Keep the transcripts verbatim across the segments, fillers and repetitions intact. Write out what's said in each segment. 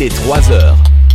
Et trois heures.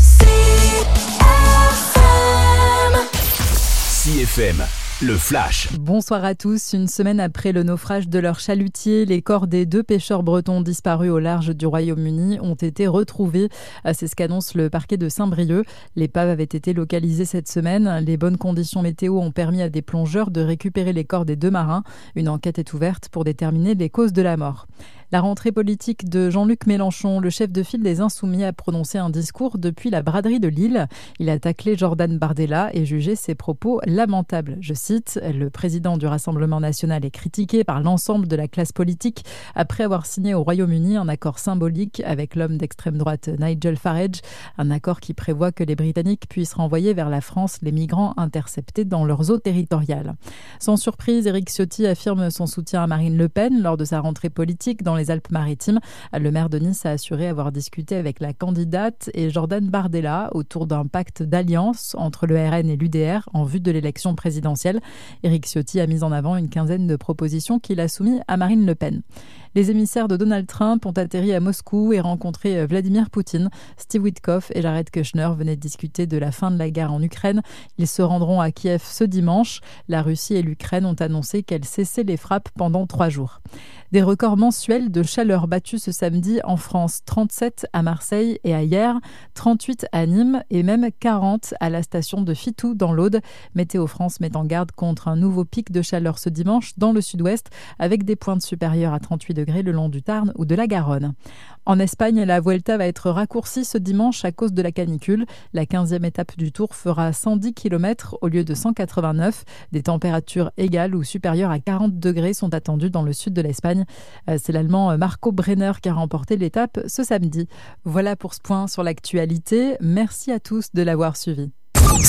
C F M, le flash. Bonsoir à tous. Une semaine après le naufrage de leur chalutier, les corps des deux pêcheurs bretons disparus au large du Royaume-Uni ont été retrouvés. C'est ce qu'annonce le parquet de Saint-Brieuc. L'épave avait été localisée cette semaine. Les bonnes conditions météo ont permis à des plongeurs de récupérer les corps des deux marins. Une enquête est ouverte pour déterminer les causes de la mort. La rentrée politique de Jean-Luc Mélenchon, le chef de file des Insoumis, a prononcé un discours depuis la braderie de Lille. Il a taclé Jordan Bardella et jugé ses propos lamentables. Je cite, « Le président du Rassemblement national est critiqué par l'ensemble de la classe politique après avoir signé au Royaume-Uni un accord symbolique avec l'homme d'extrême droite Nigel Farage, un accord qui prévoit que les Britanniques puissent renvoyer vers la France les migrants interceptés dans leurs eaux territoriales. » Sans surprise, Éric Ciotti affirme son soutien à Marine Le Pen lors de sa rentrée politique dans les Alpes-Maritimes. Le maire de Nice a assuré avoir discuté avec la candidate et Jordan Bardella autour d'un pacte d'alliance entre le R N et l'U D R en vue de l'élection présidentielle. Éric Ciotti a mis en avant une quinzaine de propositions qu'il a soumises à Marine Le Pen. Les émissaires de Donald Trump ont atterri à Moscou et rencontré Vladimir Poutine. Steve Witkoff et Jared Kushner venaient discuter de la fin de la guerre en Ukraine. Ils se rendront à Kiev ce dimanche. La Russie et l'Ukraine ont annoncé qu'elles cessaient les frappes pendant trois jours. Des records mensuels de chaleur battus ce samedi en France. trente-sept à Marseille et à Hyères, trente-huit à Nîmes et même quarante à la station de Fitou dans l'Aude. Météo France met en garde contre un nouveau pic de chaleur ce dimanche dans le sud-ouest avec des pointes supérieures à trente-huit degrés le long du Tarn ou de la Garonne. En Espagne, la Vuelta va être raccourcie ce dimanche à cause de la canicule. La quinzième étape du Tour fera cent dix kilomètres au lieu de cent quatre-vingt-neuf. Des températures égales ou supérieures à quarante degrés sont attendues dans le sud de l'Espagne. C'est l'Allemand Marco Brenner qui a remporté l'étape ce samedi. Voilà pour ce point sur l'actualité. Merci à tous de l'avoir suivi.